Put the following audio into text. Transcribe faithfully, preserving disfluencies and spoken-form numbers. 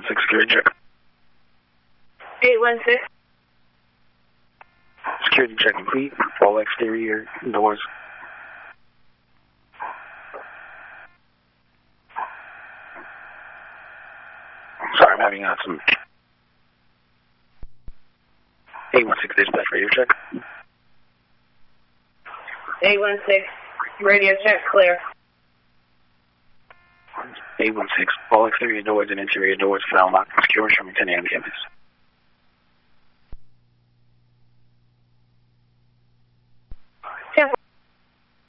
six, security check. eight one six. Security check complete. All exterior doors. Sorry, I'm having uh, some... eight one six, dispatch, radio check. eight one six, radio check, clear. eight one six, all exterior doors and interior doors found locked and secure, showing ten A M campus.